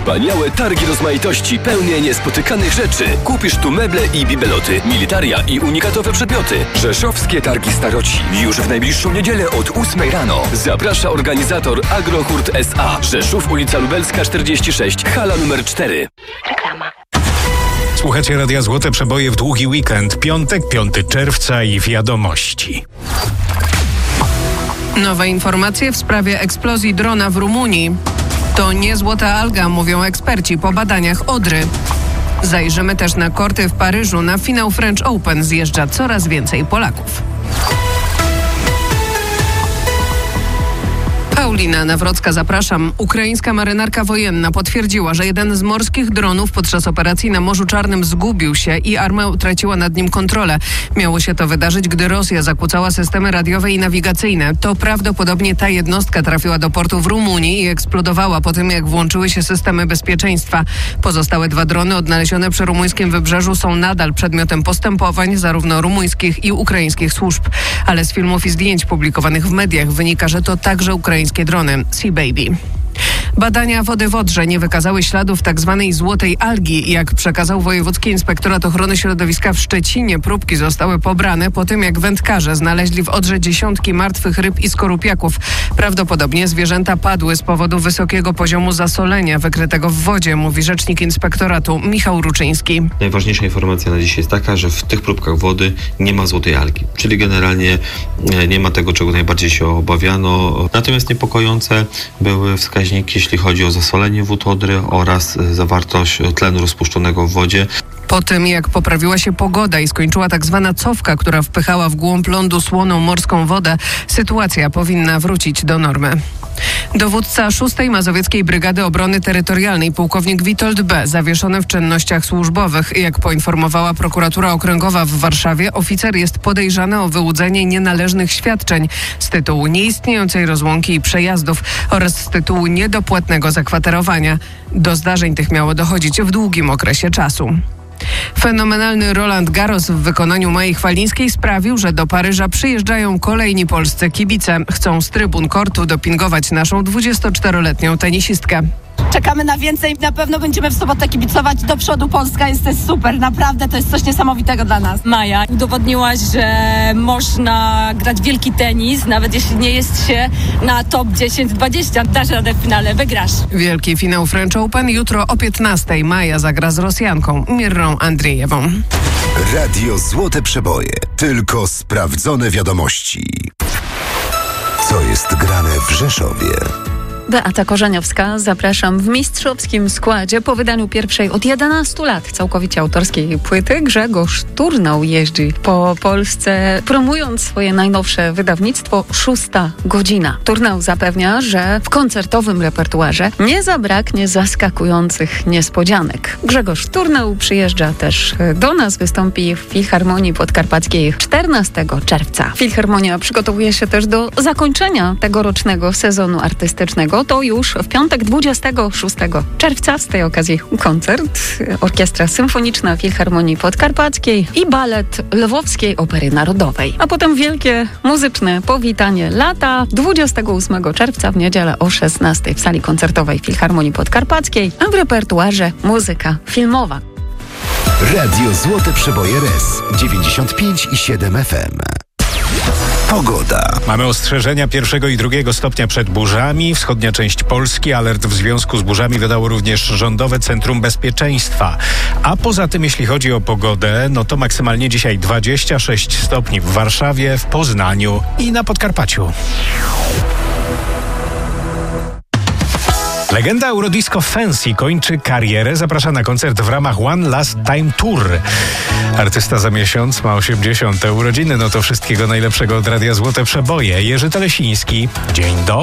Wspaniałe targi rozmaitości pełne niespotykanych rzeczy. Kupisz tu meble i bibeloty, militaria i unikatowe przedmioty. Rzeszowskie Targi Staroci. Już w najbliższą niedzielę od 8 rano. Zaprasza organizator Agrohurt S.A. Rzeszów, ulica Lubelska 46, hala numer 4. Reklama. Słuchacie Radia Złote Przeboje w długi weekend. Piątek, 5 czerwca i wiadomości. Nowe informacje w sprawie eksplozji drona w Rumunii. To nie złota alga, mówią eksperci po badaniach Odry. Zajrzymy też na korty w Paryżu. Na finał French Open zjeżdża coraz więcej Polaków. Paulina Nawrocka, zapraszam. Ukraińska marynarka wojenna potwierdziła, że jeden z morskich dronów podczas operacji na Morzu Czarnym zgubił się i armia utraciła nad nim kontrolę. Miało się to wydarzyć, gdy Rosja zakłócała systemy radiowe i nawigacyjne. To prawdopodobnie ta jednostka trafiła do portu w Rumunii i eksplodowała po tym, jak włączyły się systemy bezpieczeństwa. Pozostałe 2 drony odnalezione przy rumuńskim wybrzeżu są nadal przedmiotem postępowań zarówno rumuńskich i ukraińskich służb. Ale z filmów i zdjęć publikowanych w mediach wynika, że to także ukraińskie drony Sea Baby. Badania wody w Odrze nie wykazały śladów tzw. złotej algi. Jak przekazał Wojewódzki Inspektorat Ochrony Środowiska w Szczecinie, próbki zostały pobrane po tym, jak wędkarze znaleźli w Odrze dziesiątki martwych ryb i skorupiaków. Prawdopodobnie zwierzęta padły z powodu wysokiego poziomu zasolenia wykrytego w wodzie, mówi rzecznik inspektoratu Michał Ruczyński. Najważniejsza informacja na dziś jest taka, że w tych próbkach wody nie ma złotej algi, czyli generalnie nie ma tego, czego najbardziej się obawiano. Natomiast niepokojące były wskaźniki, jeśli chodzi o zasolenie wód Odry oraz zawartość tlenu rozpuszczonego w wodzie. Po tym, jak poprawiła się pogoda i skończyła tak zwana cofka, która wpychała w głąb lądu słoną morską wodę, sytuacja powinna wrócić do normy. Dowódca 6. Mazowieckiej Brygady Obrony Terytorialnej pułkownik Witold B. zawieszony w czynnościach służbowych. Jak poinformowała prokuratura okręgowa w Warszawie, oficer jest podejrzany o wyłudzenie nienależnych świadczeń z tytułu nieistniejącej rozłąki i przejazdów oraz z tytułu niedopłatnego zakwaterowania. Do zdarzeń tych miało dochodzić w długim okresie czasu. Fenomenalny Roland Garros w wykonaniu Mai Chwalińskiej sprawił, że do Paryża przyjeżdżają kolejni polscy kibice. Chcą z trybun kortu dopingować naszą 24-letnią tenisistkę. Czekamy na więcej. Na pewno będziemy w sobotę kibicować. Do przodu Polska, jest super. Naprawdę to jest coś niesamowitego dla nas. Maja, udowodniłaś, że można grać wielki tenis, nawet jeśli nie jest się na top 10-20. Dasz radę w finale, wygrasz. Wielki finał French Open jutro o 15:00. Maja zagra z Rosjanką Mirrą Andrzejewą. Radio Złote Przeboje. Tylko sprawdzone wiadomości. Co jest grane w Rzeszowie? Beata Korzeniowska, zapraszam w mistrzowskim składzie po wydaniu pierwszej od 11 lat całkowicie autorskiej płyty. Grzegorz Turnał jeździ po Polsce, promując swoje najnowsze wydawnictwo 6. godzina. Turnał zapewnia, że w koncertowym repertuarze nie zabraknie zaskakujących niespodzianek. Grzegorz Turnał przyjeżdża też do nas, wystąpi w Filharmonii Podkarpackiej 14 czerwca. Filharmonia przygotowuje się też do zakończenia tegorocznego sezonu artystycznego. To już w piątek 26 czerwca. Z tej okazji koncert. Orkiestra Symfoniczna Filharmonii Podkarpackiej i balet Lwowskiej Opery Narodowej. A potem wielkie muzyczne powitanie lata 28 czerwca w niedzielę o 16 w sali koncertowej Filharmonii Podkarpackiej, a w repertuarze muzyka filmowa. Radio Złote Przeboje RS 95,7 FM. Pogoda. Mamy ostrzeżenia 1. i 2. stopnia przed burzami. Wschodnia część Polski. Alert w związku z burzami wydało również Rządowe Centrum Bezpieczeństwa. A poza tym, jeśli chodzi o pogodę, no to maksymalnie dzisiaj 26 stopni w Warszawie, w Poznaniu i na Podkarpaciu. Legenda Eurodisco Fancy kończy karierę. Zaprasza na koncert w ramach One Last Time Tour. Artysta za miesiąc ma 80. urodziny. No to wszystkiego najlepszego od Radia Złote Przeboje. Jerzy Telesiński. Dzień dobry.